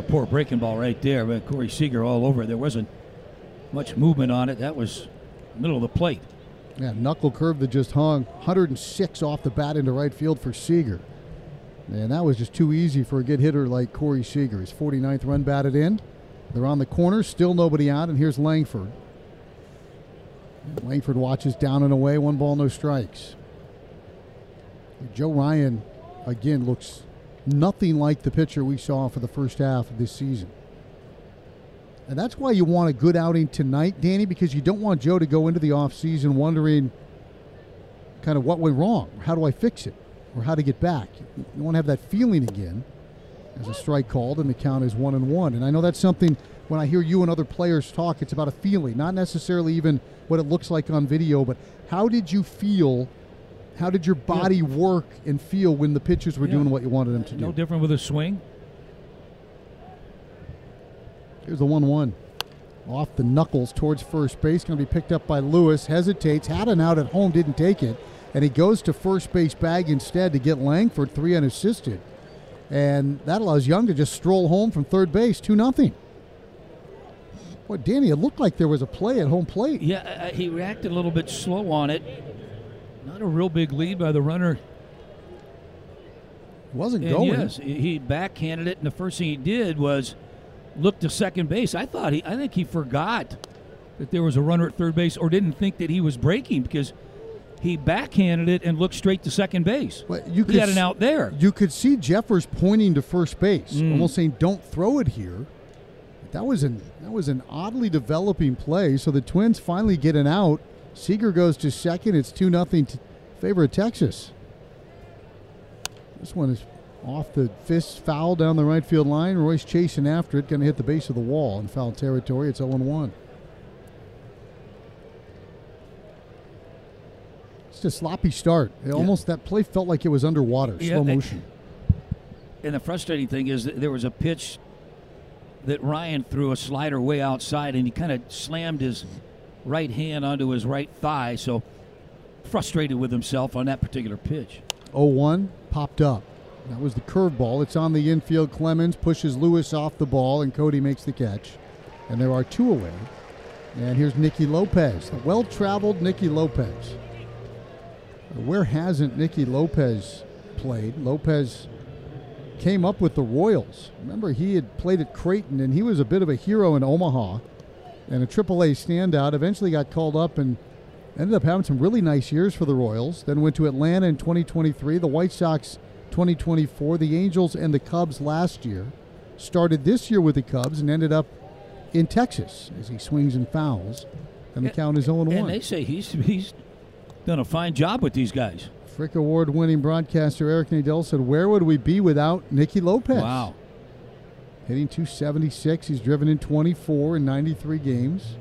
a poor breaking ball right there. But Corey Seager all over it. There wasn't much movement on it. That was middle of the plate. Yeah, knuckle curve that just hung 106 off the bat into right field for Seager. And that was just too easy for a good hitter like Corey Seager. His 49th run batted in. They're on the corner, still nobody out, and here's Langford. Langford watches down and away, 1 ball, no strikes. Joe Ryan, again, looks nothing like the pitcher we saw for the first half of this season. And that's why you want a good outing tonight, Danny, because you don't want Joe to go into the offseason wondering kind of what went wrong, or how do I fix it, or how to get back. You want to have that feeling again. As a strike called, and the count is 1-1. And I know that's something, when I hear you and other players talk, it's about a feeling, not necessarily even what it looks like on video, but how did you feel? How did your body work and feel when the pitchers were doing what you wanted them to do? No different with a swing. Here's the 1-1. Off the knuckles towards first base. Going to be picked up by Lewis. Hesitates. Had an out at home. Didn't take it. And he goes to first base bag instead to get Langford 3 unassisted. And that allows Young to just stroll home from third base, 2-0. Boy, Danny, it looked like there was a play at home plate. Yeah, he reacted a little bit slow on it. Not a real big lead by the runner. Wasn't going. Yes, he backhanded it, and the first thing he did was look to second base. I think he forgot that there was a runner at third base, or didn't think that he was breaking, because he backhanded it and looked straight to second base. But he had an out there. You could see Jeffers pointing to first base, almost saying, "Don't throw it here." That was an oddly developing play. So the Twins finally get an out. Seager goes to second. It's 2-0 to favor of Texas. This one is off the fist, foul down the right field line. Royce chasing after it, going to hit the base of the wall in foul territory. It's 0-1. A sloppy start. Almost that play felt like it was underwater, slow motion. And the frustrating thing is that there was a pitch that Ryan threw a slider way outside, and he kind of slammed his right hand onto his right thigh, so frustrated with himself on that particular pitch. 0-1 popped up. That was the curveball. It's on the infield. Clemens pushes Lewis off the ball, and Cody makes the catch. And there are 2 away. And here's Nicky Lopez, the well-traveled Nicky Lopez. Where hasn't Nicky Lopez played? Lopez came up with the Royals. Remember, he had played at Creighton, and he was a bit of a hero in Omaha and a AAA standout. Eventually got called up and ended up having some really nice years for the Royals. Then went to Atlanta in 2023, the White Sox 2024, the Angels and the Cubs last year. Started this year with the Cubs and ended up in Texas as he swings and fouls. And the count is 0-1. And they say he's done a fine job with these guys. Frick Award-winning broadcaster Eric Nadel said, "Where would we be without Nicky Lopez?" Wow. Hitting .276. He's driven in 24 in 93 games.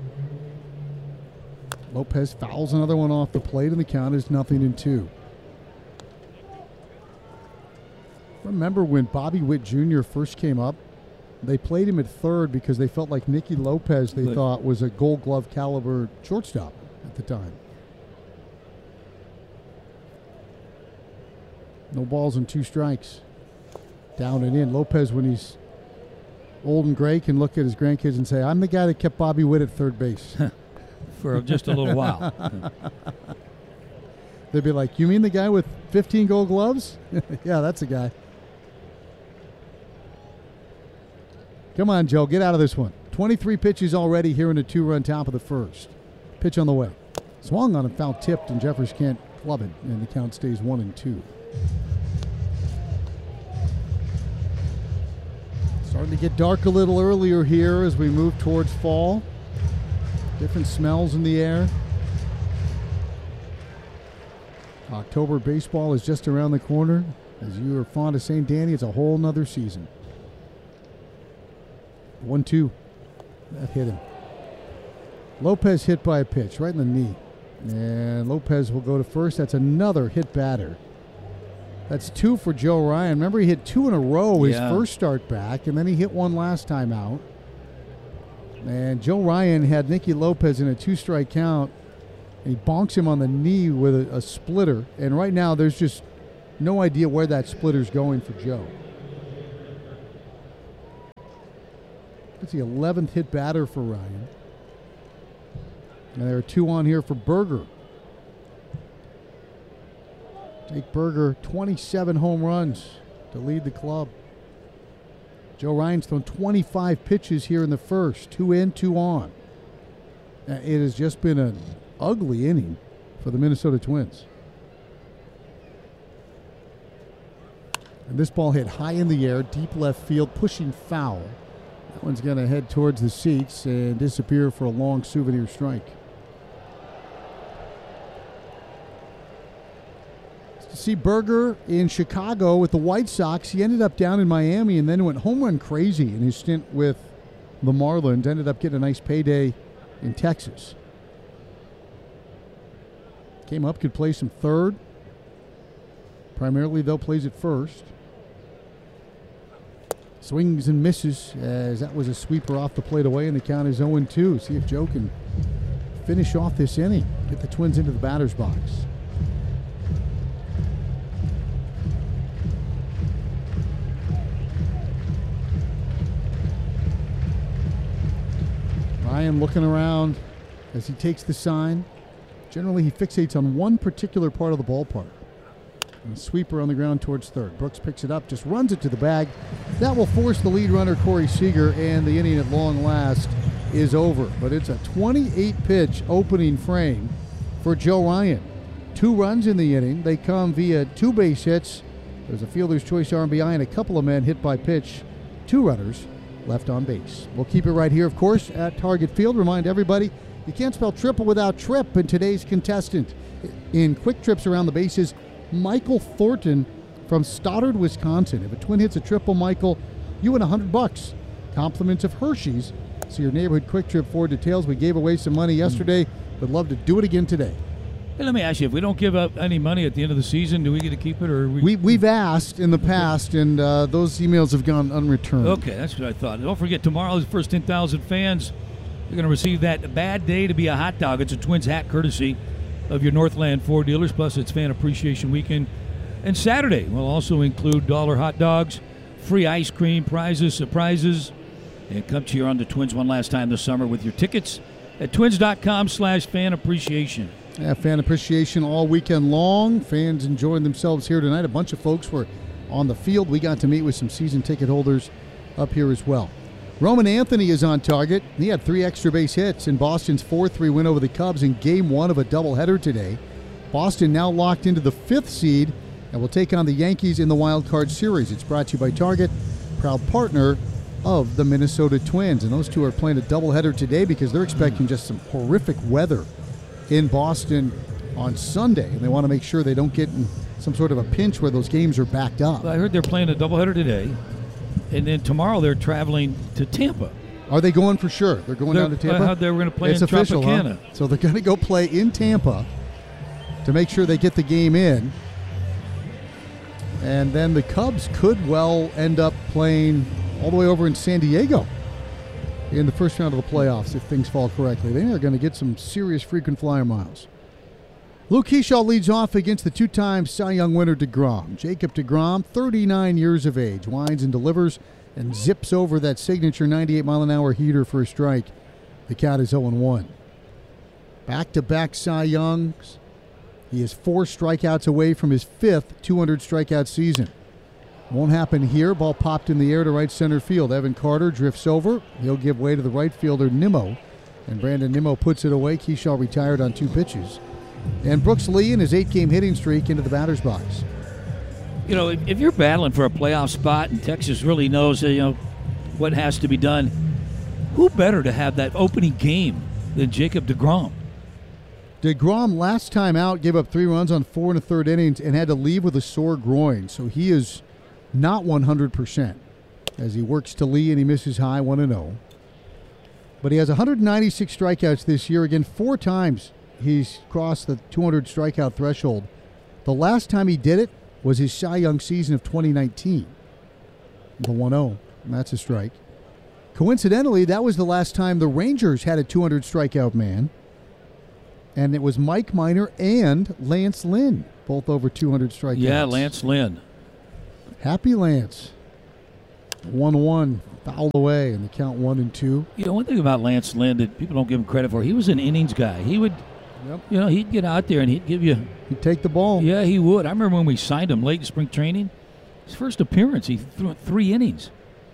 Lopez fouls another one off the plate, and the count is 0-2. Remember when Bobby Witt Jr. first came up? They played him at third because they felt like Nicky Lopez, they thought, was a Gold Glove caliber shortstop at the time. No balls and 2 strikes. Down and in. Lopez, when he's old and gray, can look at his grandkids and say, "I'm the guy that kept Bobby Witt at third base." For just a little while. They'd be like, "You mean the guy with 15 Gold Gloves?" Yeah, that's a guy. Come on, Joe, get out of this one. 23 pitches already here in the 2-run top of the first. Pitch on the way. Swung on and foul tipped, and Jeffers can't club it, and the count stays 1-2. Starting to get dark a little earlier here as we move towards fall. Different smells in the air. October baseball is just around the corner. As you are fond of saying, Danny, it's a whole nother season. 1-2. That hit him. Lopez hit by a pitch right in the knee. And Lopez will go to first. That's another hit batter. That's 2 for Joe Ryan. Remember, he hit 2 in a row his first start back, and then he hit 1 last time out. And Joe Ryan had Nicky Lopez in a 2-strike count, and he bonks him on the knee with a splitter. And right now, there's just no idea where that splitter's going for Joe. That's the 11th hit batter for Ryan. And there are 2 on here for Berger. Jake Berger, 27 home runs to lead the club. Joe Ryan's thrown 25 pitches here in the first. 2 in, 2 on. It has just been an ugly inning for the Minnesota Twins. And this ball hit high in the air, deep left field, pushing foul. That one's going to head towards the seats and disappear for a long souvenir strike. To see Berger in Chicago with the White Sox, he ended up down in Miami and then went home run crazy in his stint with the Marlins. Ended up getting a nice payday in Texas. Came up, could play some third. Primarily, though, plays at first. Swings and misses as that was a sweeper off the plate away, and the count is 0-2. See if Joe can finish off this inning, get the Twins into the batter's box. Ryan looking around as he takes the sign. Generally, he fixates on one particular part of the ballpark. And the sweeper on the ground towards third. Brooks picks it up, just runs it to the bag. That will force the lead runner, Corey Seager, and the inning at long last is over. But it's a 28-pitch opening frame for Joe Ryan. 2 runs in the inning. They come via 2 base hits. There's a fielder's choice RBI and a couple of men hit by pitch. 2 runners left on base. We'll keep it right here, of course, at Target Field. Remind everybody, you can't spell triple without trip. And today's contestant in quick trips around the bases, Michael Thornton from Stoddard, Wisconsin. If a Twin hits a triple, Michael, you win $100. Compliments of Hershey's. See your neighborhood Quick Trip for details. We gave away some money yesterday. Would love to do it again today. Hey, let me ask you, if we don't give up any money at the end of the season, do we get to keep it? Or We've asked in the past, and those emails have gone unreturned. Okay, that's what I thought. Don't forget, tomorrow's first 10,000 fans, you're going to receive that Bad Day to Be a Hot Dog. It's a Twins hat courtesy of your Northland Ford dealers, plus it's Fan Appreciation Weekend. And Saturday will also include dollar hot dogs, free ice cream, prizes, surprises. And come cheer on the Twins one last time this summer with your tickets at twins.com/fan appreciation. Yeah, fan appreciation all weekend long. Fans enjoying themselves here tonight. A bunch of folks were on the field. We got to meet with some season ticket holders up here as well. Roman Anthony is on target. He had 3 extra base hits in Boston's 4-3 win over the Cubs in Game 1 of a doubleheader today. Boston now locked into the 5th seed and will take on the Yankees in the Wild Card Series. It's brought to you by Target, proud partner of the Minnesota Twins. And those two are playing a doubleheader today because they're expecting just some horrific weather in Boston on Sunday. And they want to make sure they don't get in some sort of a pinch where those games are backed up. Well, I heard they're playing a doubleheader today. And then tomorrow they're traveling to Tampa. Are they going for sure? They're going down to Tampa? I heard they were going to play it's in official, Tropicana. Huh? So they're going to go play in Tampa to make sure they get the game in. And then the Cubs could well end up playing all the way over in San Diego in the first round of the playoffs if things fall correctly. They are going to get some serious frequent flyer miles. Luke Kershaw leads off against the 2-time Cy Young winner DeGrom. Jacob DeGrom, 39 years of age, winds and delivers and zips over that signature 98-mile-an-hour heater for a strike. The count is 0-1. Back-to-back Cy Youngs. He is 4 strikeouts away from his 5th 200-strikeout season. Won't happen here. Ball popped in the air to right center field. Evan Carter drifts over. He'll give way to the right fielder, Nimmo. And Brandon Nimmo puts it away. Kershaw retired on 2 pitches. And Brooks Lee in his 8-game hitting streak into the batter's box. You know, if you're battling for a playoff spot and Texas really knows, what has to be done, who better to have that opening game than Jacob DeGrom? DeGrom last time out gave up 3 runs on 4 1/3 innings and had to leave with a sore groin. So he is not 100% as he works to Lee and he misses high 1-0. But he has 196 strikeouts this year. Again, 4 times he's crossed the 200 strikeout threshold. The last time he did it was his Cy Young season of 2019. The 1-0, and that's a strike. Coincidentally, that was the last time the Rangers had a 200 strikeout man. And it was Mike Minor and Lance Lynn, both over 200 strikeouts. Yeah, Lance Lynn. Happy Lance. 1-1, fouled away, and the count 1-2. You know, one thing about Lance Lynn that people don't give him credit for, he was an innings guy. He would, he'd get out there and he'd give you. He'd take the ball. Yeah, he would. I remember when we signed him late in spring training. His first appearance, he threw 3 innings.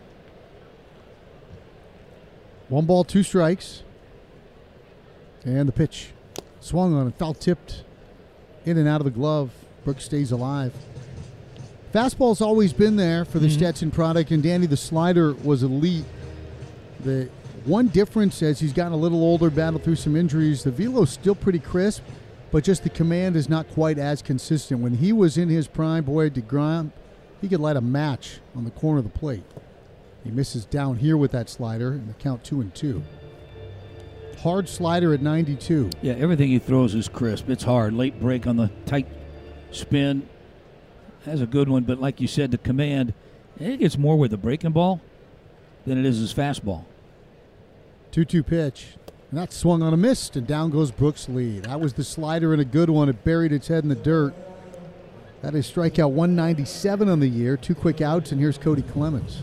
1 ball, 2 strikes. And the pitch. Swung on and foul tipped in and out of the glove. Brooks stays alive. Fastball's always been there for the Stetson product, and Danny, the slider was elite. The one difference as he's gotten a little older, battled through some injuries, the velo's still pretty crisp, but just the command is not quite as consistent. When he was in his prime, boy, DeGrom, he could light a match on the corner of the plate. He misses down here with that slider, and the count 2-2. Hard slider at 92. Yeah, everything he throws is crisp. It's hard. Late break on the tight spin. Has a good one, but like you said, the command, it gets more with the breaking ball than it is his fastball. 2-2 pitch. And that swung on a miss, and down goes Brooks' lead. That was the slider and a good one. It buried its head in the dirt. That is strikeout 197 on the year. 2 quick outs, and here's Cody Clemens.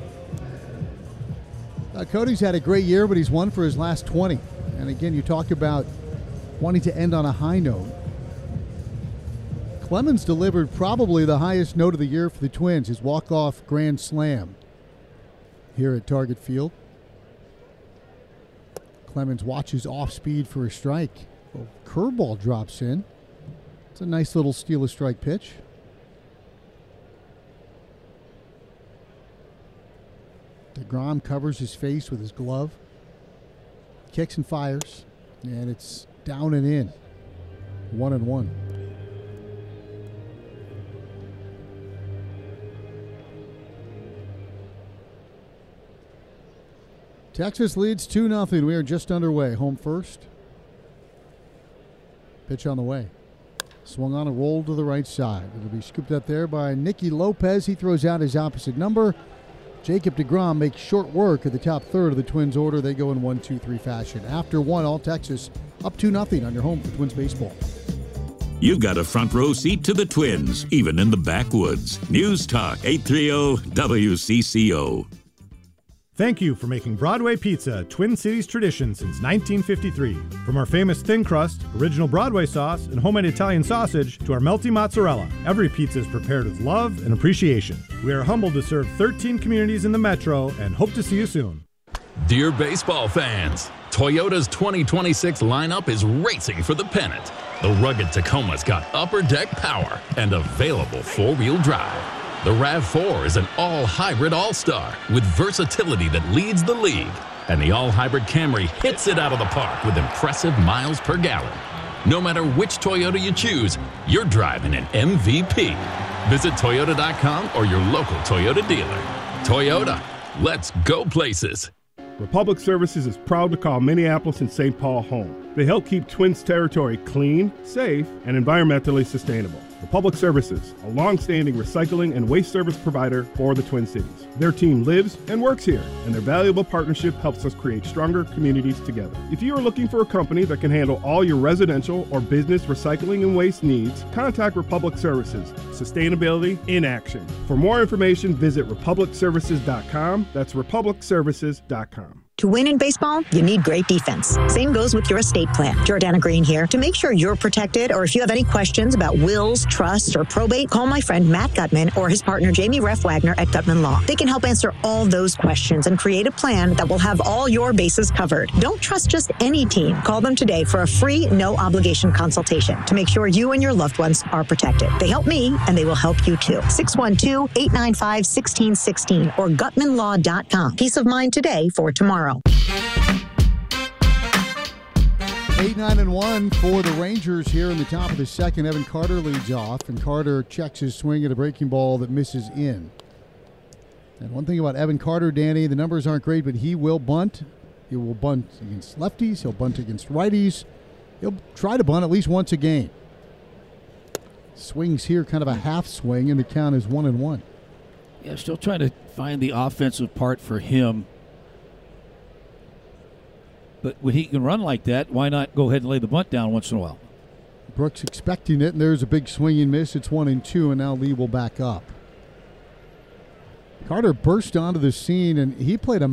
Cody's had a great year, but he's won for his last 20. And again, you talk about wanting to end on a high note. Clemens delivered probably the highest note of the year for the Twins, his walk-off grand slam here at Target Field. Clemens watches off speed for a strike. Well, curveball drops in. It's a nice little steal a strike pitch. DeGrom covers his face with his glove. Kicks and fires. And it's down and in. 1-1. Texas leads 2-0. We are just underway. Home first. Pitch on the way. Swung on and rolled to the right side. It'll be scooped up there by Nicky Lopez. He throws out his opposite number. Jacob deGrom makes short work of the top third of the Twins order. They go in 1-2-3 fashion. After 1, all Texas up 2-0 on your home for Twins baseball. You've got a front row seat to the Twins, even in the backwoods. News Talk 830 WCCO. Thank you for making Broadway Pizza a Twin Cities tradition since 1953. From our famous thin crust, original Broadway sauce, and homemade Italian sausage to our melty mozzarella, every pizza is prepared with love and appreciation. We are humbled to serve 13 communities in the metro and hope to see you soon. Dear baseball fans, Toyota's 2026 lineup is racing for the pennant. The rugged Tacoma's got upper deck power and available four-wheel drive. The RAV4 is an all-hybrid all-star with versatility that leads the league. And the all-hybrid Camry hits it out of the park with impressive miles per gallon. No matter which Toyota you choose, you're driving an MVP. Visit Toyota.com or your local Toyota dealer. Toyota, let's go places. Republic Services is proud to call Minneapolis and St. Paul home. They help keep Twins territory clean, safe, and environmentally sustainable. Republic Services, a long-standing recycling and waste service provider for the Twin Cities. Their team lives and works here, and their valuable partnership helps us create stronger communities together. If you are looking for a company that can handle all your residential or business recycling and waste needs, contact Republic Services. Sustainability in action. For more information, visit republicservices.com. That's republicservices.com. To win in baseball, you need great defense. Same goes with your estate plan. Jordana Green here. To make sure you're protected, or if you have any questions about wills, trusts, or probate, call my friend Matt Gutman or his partner Jamie Reff Wagner at Gutman Law. They can help answer all those questions and create a plan that will have all your bases covered. Don't trust just any team. Call them today for a free, no-obligation consultation to make sure you and your loved ones are protected. They help me, and they will help you too. 612-895-1616 or GutmanLaw.com. Peace of mind today for tomorrow. 8-9-1 for the Rangers here in the top of the second. Evan Carter leads off, and Carter checks his swing at a breaking ball that misses in. And one thing about Evan Carter, Danny, the numbers aren't great, but he will bunt. He will bunt against lefties. He'll bunt against righties. He'll try to bunt at least once a game. Swings here, kind of a half swing, and the count is 1-1. Yeah, still trying to find the offensive part for him. But when he can run like that, why not go ahead and lay the bunt down once in a while? Brooks expecting it, and there's a big swing and miss. It's 1-2, and now Lee will back up. Carter burst onto the scene, and he played a